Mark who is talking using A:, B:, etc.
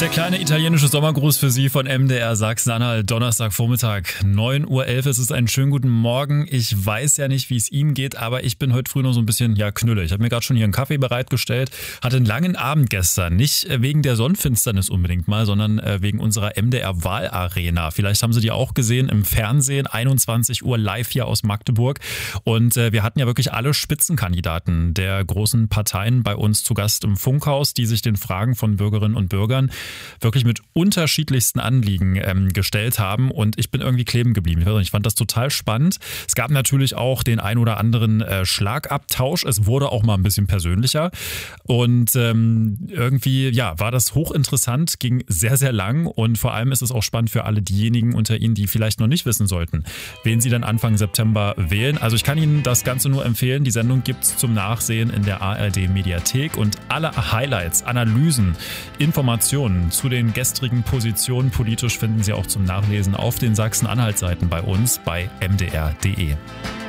A: Der kleine italienische Sommergruß für Sie von MDR Sachsen-Anhalt, Donnerstagvormittag, 9.11 Uhr. Es ist ein schönen guten Morgen. Ich weiß ja nicht, wie es Ihnen geht, aber ich bin heute früh noch so ein bisschen, knülle. Ich habe mir gerade schon hier einen Kaffee bereitgestellt, hatte einen langen Abend gestern. Nicht wegen der Sonnenfinsternis unbedingt mal, sondern wegen unserer MDR-Wahlarena. Vielleicht haben Sie die auch gesehen im Fernsehen, 21 Uhr live hier aus Magdeburg. Und wir hatten ja wirklich alle Spitzenkandidaten der großen Parteien bei uns zu Gast im Funkhaus, die sich den Fragen von Bürgerinnen und Bürgern wirklich mit unterschiedlichsten Anliegen gestellt haben, und ich bin irgendwie kleben geblieben. Ich fand das total spannend. Es gab natürlich auch den ein oder anderen Schlagabtausch. Es wurde auch mal ein bisschen persönlicher und irgendwie war das hochinteressant, ging sehr, sehr lang, und vor allem ist es auch spannend für alle diejenigen unter Ihnen, die vielleicht noch nicht wissen sollten, wen Sie dann Anfang September wählen. Also ich kann Ihnen das Ganze nur empfehlen. Die Sendung gibt es zum Nachsehen in der ARD-Mediathek, und alle Highlights, Analysen, Informationen zu den gestrigen Positionen politisch finden Sie auch zum Nachlesen auf den Sachsen-Anhalt-Seiten bei uns bei mdr.de.